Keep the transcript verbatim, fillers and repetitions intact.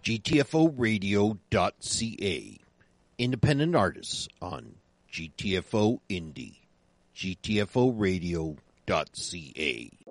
G T F O radio dot C A. Independent artists on G T F O Indie. G T F O radio dot C A.